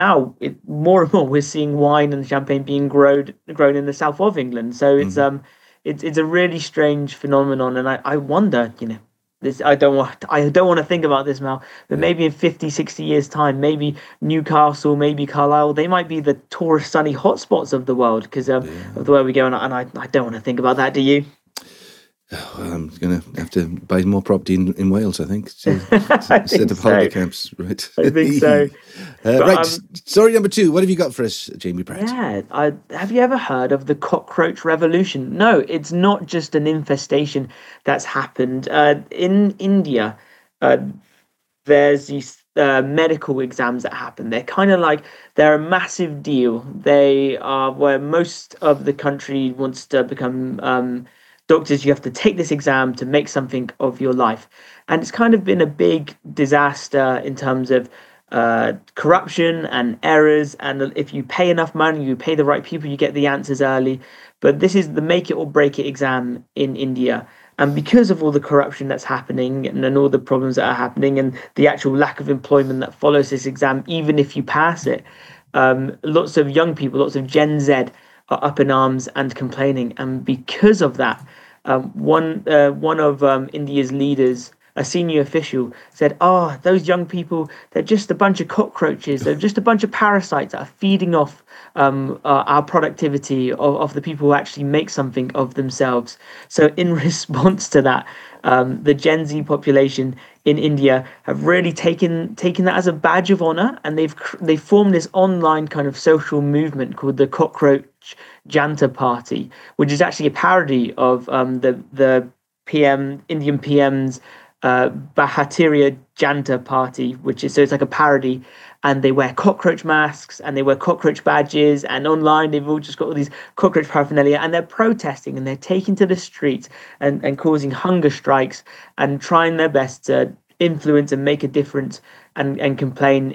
now more and more we're seeing wine and champagne being grown in the south of England. So Hmm. it's a really strange phenomenon, and I wonder, this I don't want to think about this now, but Yeah. maybe in 50, 60 years time, maybe Newcastle, maybe Carlisle, they might be the tourist sunny hotspots of the world because of the Yeah. way we go, and I don't want to think about that. Do you? Well, I'm going to have to buy more property in Wales, I think, to I set think up holiday so. camps. Right. I think so. But Right. Story number two. What have you got for us, Jamie Pratt? yeah, I have you ever heard of the cockroach revolution? No, it's not just an infestation that's happened. In India, uh, there's these medical exams that happen. They're a massive deal. They are where most of the country wants to become doctors. You have to take this exam to make something of your life, and it's kind of been a big disaster in terms of corruption and errors. And if you pay enough money, you pay the right people, you get the answers early. But this is the make it or break it exam in India. And because of all the corruption that's happening and all the problems that are happening and the actual lack of employment that follows this exam, even if you pass it, lots of young people, lots of Gen Z are up in arms and complaining. And because of that, one of India's leaders, a senior official, said, "Oh, those young people, they're just a bunch of cockroaches. They're just a bunch of parasites that are feeding off our productivity of the people who actually make something of themselves." So, in response to that, the Gen Z population in India have really taken that as a badge of honor, and they've formed this online kind of social movement called the Cockroach Janta Party, which is actually a parody of the Indian PM's Bharatiya Janta Party, which is so it's like a parody, and they wear cockroach masks and they wear cockroach badges, and online they've all just got all these cockroach paraphernalia, and they're protesting and they're taking to the streets and causing hunger strikes and trying their best to influence and make a difference and complain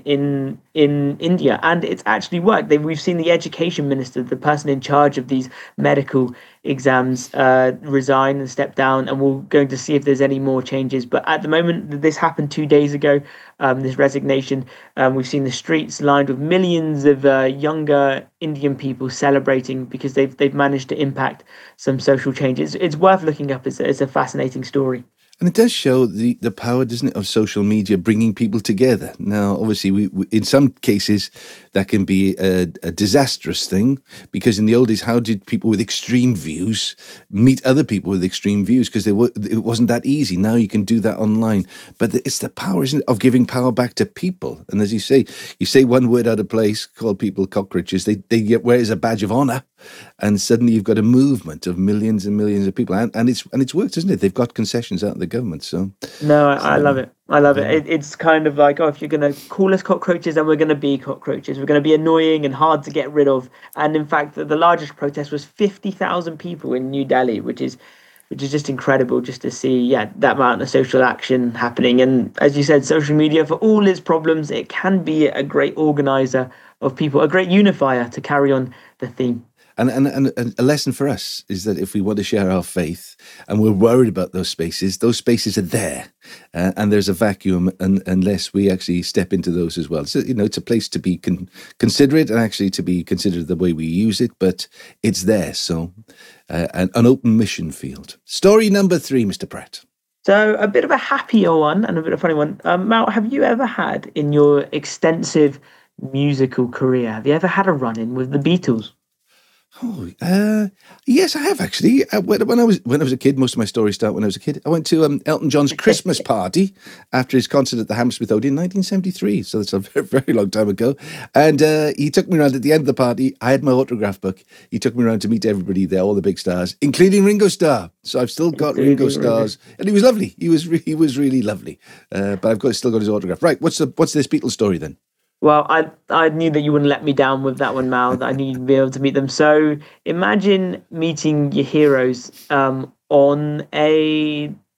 in India, and it's actually worked. We've seen the education minister, the person in charge of these medical exams, resign and step down, and we're going to see if there's any more changes. But at the moment, this happened 2 days ago. This resignation, we've seen the streets lined with millions of younger Indian people celebrating because they've managed to impact some social change. It's worth looking up. It's a fascinating story. And it does show the power, doesn't it, of social media bringing people together. Now, obviously, we in some cases that can be a disastrous thing, because in the old days, how did people with extreme views meet other people with extreme views? Because it wasn't that easy. Now you can do that online, but it's the power, isn't it, of giving power back to people. And as you say one word out of place, call people cockroaches. They get wear it as a badge of honor, and suddenly you've got a movement of millions and millions of people, and it's worked, isn't it? They've got concessions out of the government, so No, I love so it. I love it. yeah. It's kind of like, oh, if you're going to call us cockroaches, then we're going to be cockroaches. We're going to be annoying and hard to get rid of. And in fact, the largest protest was 50,000 people in New Delhi, which is just incredible just to see, yeah, that amount of social action happening. And as you said, social media, for all its problems, it can be a great organizer of people, a great unifier to carry on the theme. And a lesson for us is that if we want to share our faith and we're worried about those spaces are there, and there's a vacuum unless we actually step into those as well. So, it's a place to be considerate and actually to be considered the way we use it, but it's there. So, an open mission field. Story number three, Mr. Pratt. So a bit of a happier one and a bit of a funny one. Mal, have you ever had in your extensive musical career, have you ever had a run-in with the Beatles? Oh, yes, I have actually. When I was a kid, most of my stories start when I was a kid. I went to Elton John's Christmas party after his concert at the Hammersmith Odeon in 1973. So that's a very, very long time ago. And he took me around at the end of the party. I had my autograph book. He took me around to meet everybody there, all the big stars, including Ringo Starr. So I've still got Ringo Including Ringo. Starr's, and he was lovely. He was really lovely. But still got his autograph. Right, what's this Beatles story then? Well, I knew that you wouldn't let me down with that one, Mal. That I knew you'd be able to meet them. So imagine meeting your heroes on a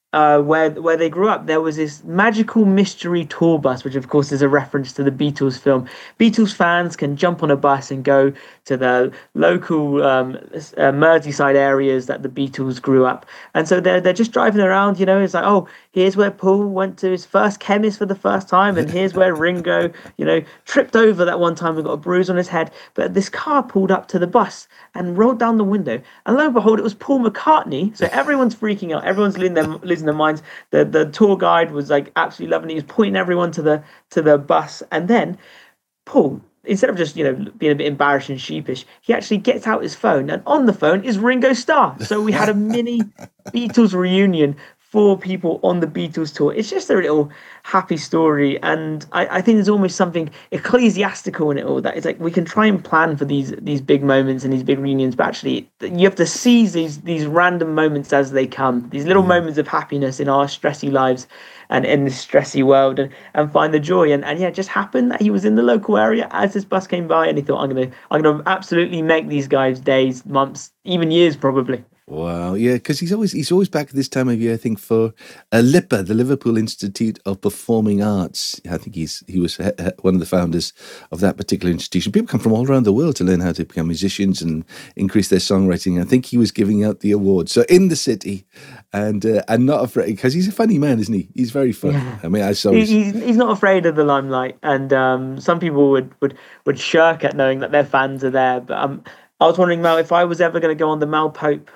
where they grew up, there was this magical mystery tour bus, which of course is a reference to the Beatles film. Beatles fans can jump on a bus and go to the local Merseyside areas that the Beatles grew up, and so they're just driving around. It's like, oh, here's where Paul went to his first chemist for the first time, and here's where Ringo, tripped over that one time and got a bruise on his head. But this car pulled up to the bus and rolled down the window, and lo and behold, it was Paul McCartney. So everyone's freaking out, everyone's losing their minds. The tour guide was like absolutely loving it. He was pointing everyone to the bus, and then Paul, instead of just being a bit embarrassed and sheepish, he actually gets out his phone, and on the phone is Ringo Starr. So we had a mini Beatles reunion for people on the Beatles tour. It's just a little happy story, and I think there's almost something ecclesiastical in it all, that it's like we can try and plan for these big moments and these big reunions, but actually you have to seize these random moments as they come, these little moments of happiness in our stressy lives and in this stressy world, and find the joy. And yeah, it just happened that he was in the local area as this bus came by, and he thought, I'm gonna absolutely make these guys days, months, even years probably. Wow, yeah, because he's always back at this time of year, I think, for LIPA, the Liverpool Institute of Performing Arts. I think he was one of the founders of that particular institution. People come from all around the world to learn how to become musicians and increase their songwriting. I think he was giving out the award. So in the city, and not afraid, because he's a funny man, isn't he? He's very funny. Yeah. I mean, I saw he's not afraid of the limelight, and some people would shirk at knowing that their fans are there. But I was wondering, Mel, if I was ever going to go on the Mel Pope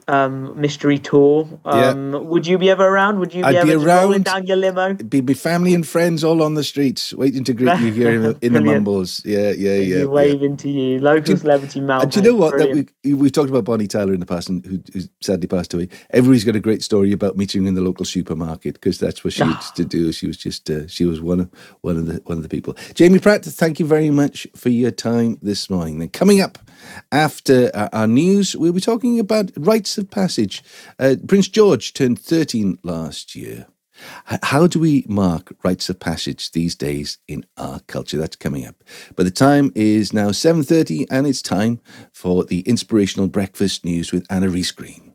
mystery tour, would you be ever around? Would you be ever rolling down your limo? Be family and friends all on the streets waiting to greet you here in the Mumbles. Yeah. Waving to you, local celebrity Mel. Do you know what? That we talked about Bonnie Tyler in the past, and who sadly passed away. Everybody's got a great story about meeting her in the local supermarket, because that's what she used to do. She was just she was one of the people. Jamie Pratt, thank you very much for your time this morning. Then coming up after our news, we'll be talking about rites of passage. Prince George turned 13 last year. How do we mark rites of passage these days in our culture? That's coming up. But the time is now 7:30, and it's time for the Inspirational Breakfast News with Anna Rees-Green.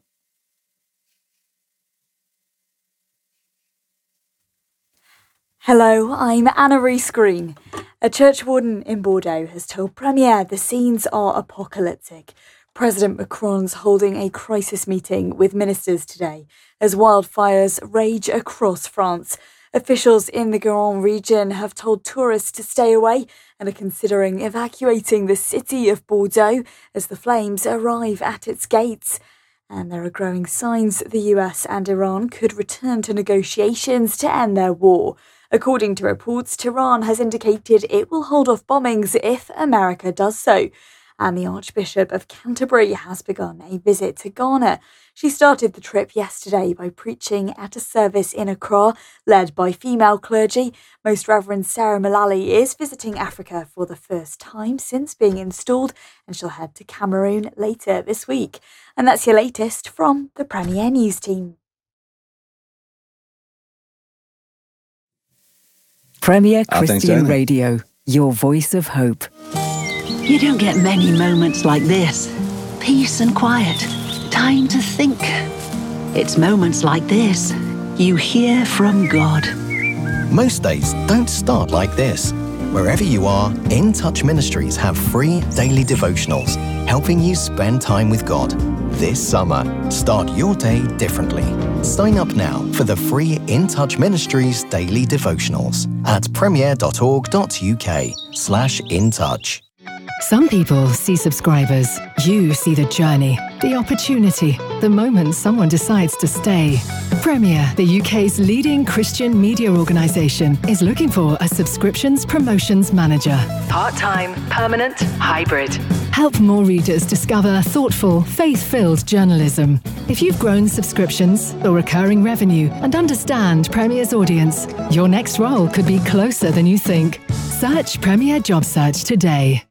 Hello, I'm Anna Rees-Green. A church warden in Bordeaux has told Premiere the scenes are apocalyptic. President Macron's holding a crisis meeting with ministers today as wildfires rage across France. Officials in the Gironde region have told tourists to stay away and are considering evacuating the city of Bordeaux as the flames arrive at its gates. And there are growing signs the US and Iran could return to negotiations to end their war. According to reports, Tehran has indicated it will hold off bombings if America does so. And the Archbishop of Canterbury has begun a visit to Ghana. She started the trip yesterday by preaching at a service in Accra, led by female clergy. Most Reverend Sarah Mullally is visiting Africa for the first time since being installed, and she'll head to Cameroon later this week. And that's your latest from the Premier News team. Premier Christian Radio, your voice of hope. You don't get many moments like this. Peace and quiet. Time to think. It's moments like this you hear from God. Most days don't start like this. Wherever you are, In Touch Ministries have free daily devotionals, helping you spend time with God. This summer, start your day differently. Sign up now for the free In Touch Ministries daily devotionals at premier.org.uk/intouch. Some people see subscribers. You see the journey, the opportunity, the moment someone decides to stay. Premier, the UK's leading Christian media organisation, is looking for a subscriptions promotions manager. Part-time, permanent, hybrid. Help more readers discover thoughtful, faith-filled journalism. If you've grown subscriptions or recurring revenue and understand Premier's audience, your next role could be closer than you think. Search Premier Job Search today.